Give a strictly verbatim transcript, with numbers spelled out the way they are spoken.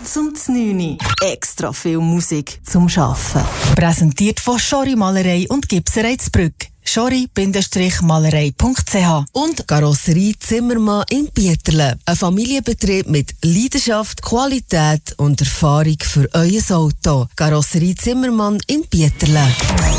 zum neun. Extra viel Musik zum Arbeiten. Präsentiert von Schori Malerei und Gipserei Zbrügg. schori Malerei punkt c h und Karosserie Zimmermann in Bieterle. Ein Familienbetrieb mit Leidenschaft, Qualität und Erfahrung für euer Auto. Karosserie Zimmermann in Bieterle.